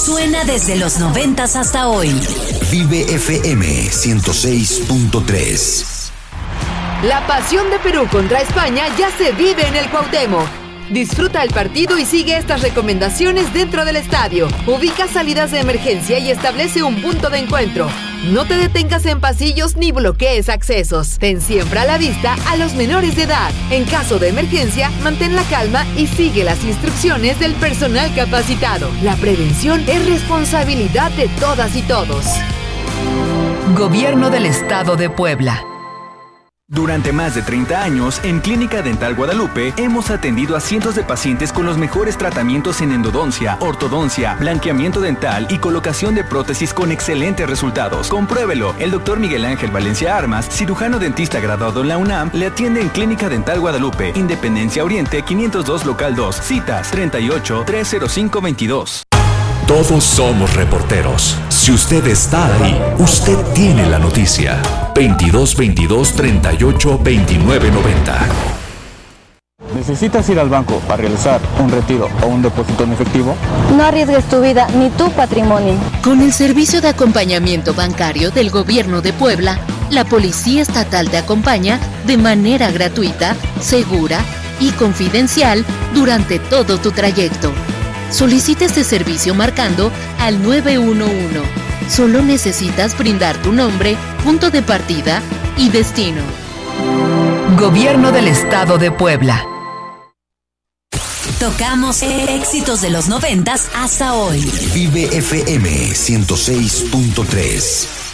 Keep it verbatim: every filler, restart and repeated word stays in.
Suena desde los noventas hasta hoy. Vive F M ciento seis punto tres. La pasión de Perú contra España ya se vive en el Cuauhtémoc. Disfruta el partido y sigue estas recomendaciones dentro del estadio. Ubica salidas de emergencia y establece un punto de encuentro. No te detengas en pasillos ni bloquees accesos. Ten siempre a la vista a los menores de edad. En caso de emergencia, mantén la calma y sigue las instrucciones del personal capacitado. La prevención es responsabilidad de todas y todos. Gobierno del Estado de Puebla. Durante más de treinta años, en Clínica Dental Guadalupe, hemos atendido a cientos de pacientes con los mejores tratamientos en endodoncia, ortodoncia, blanqueamiento dental y colocación de prótesis con excelentes resultados. Compruébelo. El doctor Miguel Ángel Valencia Armas, cirujano dentista graduado en la UNAM, le atiende en Clínica Dental Guadalupe, Independencia Oriente quinientos dos Local dos. Citas treinta y ocho, trescientos cinco, veintidós. Todos somos reporteros. Si usted está ahí, usted tiene la noticia. veintidós veintidós treinta y ocho veintinueve noventa. ¿Necesitas ir al banco para realizar un retiro o un depósito en efectivo? No arriesgues tu vida ni tu patrimonio. Con el servicio de acompañamiento bancario del Gobierno de Puebla, la Policía Estatal te acompaña de manera gratuita, segura y confidencial durante todo tu trayecto. Solicita este servicio marcando al nueve uno uno. Solo necesitas brindar tu nombre, punto de partida y destino. Gobierno del Estado de Puebla. Tocamos éxitos de los noventas hasta hoy. Vive F M ciento seis punto tres.